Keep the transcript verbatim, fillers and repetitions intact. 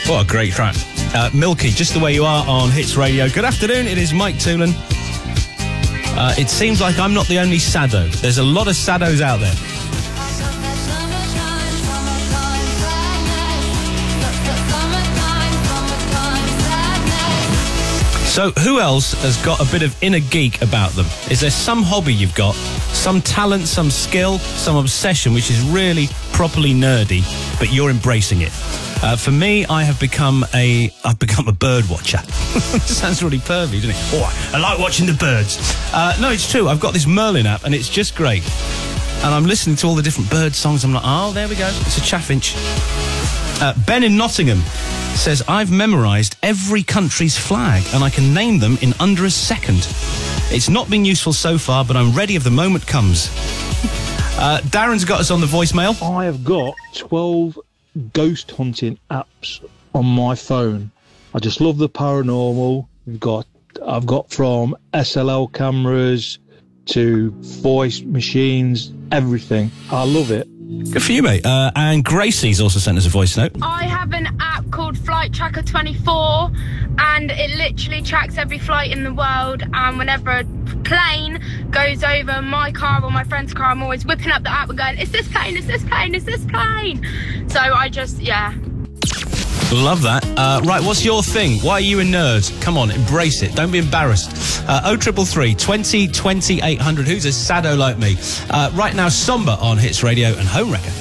What a great track. Uh, Milky, Just the Way You Are on Hits Radio. Good afternoon, it is Mike Toolan. Uh, it seems like I'm not the only saddo. There's a lot of saddos out there. So who else has got a bit of inner geek about them? Is there some hobby you've got, some talent, some skill, some obsession which is really properly nerdy, but you're embracing it? Uh, for me, I have become a I've become a bird watcher. Sounds really pervy, doesn't it? Oh, I like watching the birds. Uh, no, it's true. I've got this Merlin app, and it's just great. And I'm listening to all the different bird songs. I'm like, oh, there we go. It's a chaffinch. Uh, Ben in Nottingham says, I've memorised every country's flag, and I can name them in under a second. It's not been useful so far, but I'm ready if the moment comes. Uh, Darren's got us on the voicemail. I have got twelve ghost hunting apps on my phone. I just love the paranormal. We've got, I've got from S L L cameras to voice machines, everything. I love it. Good for you, mate. Uh, and Gracie's also sent us a voice note. I have an app called Flight Tracker twenty-four, and it literally tracks every flight in the world, and whenever a plane goes over my car or my friend's car, I'm always whipping up the app and going, is this plane, is this plane, is this plane? So I just, yeah. Love that. Uh, right, what's your thing? Why are you a nerd? Come on, embrace it. Don't be embarrassed. Uh, oh three three three, twenty, twenty, eight hundred. Who's a saddo like me? Uh, right now, Somber on Hits Radio and Home Wrecker.